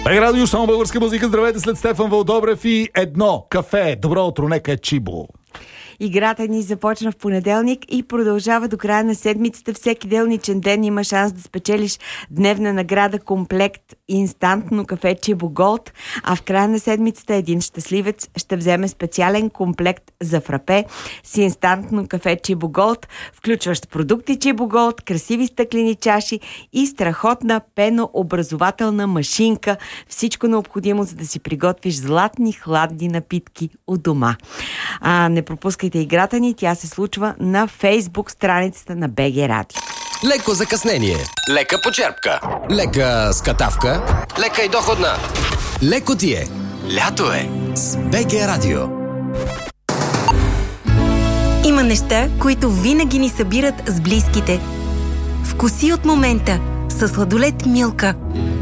Радио, само българска музика. Здравейте, след Стефан Вълдобрев и едно кафе. Добро утро, нека е Чибо. Играта ни започна в понеделник и продължава до края на седмицата. Всеки делничен ден има шанс да спечелиш дневна награда комплект инстантно кафе Чибо Голд, а в края на седмицата един щастливец ще вземе специален комплект за фрапе с инстантно кафе Чибо Голд, включващ продукти Чибо Голд, красиви стъклени чаши и страхотна пенообразователна машинка. Всичко необходимо, за да си приготвиш златни хладни напитки у дома. Не пропускайте играта ни, тя се случва на Фейсбук страницата на БГ Радио. Леко закъснение, лека почерпка, лека скатавка, лека и доходна. Леко ти е, лято е с БГ Радио. Има неща, които винаги ни събират с близките. Вкуси от момента със сладолед Милка.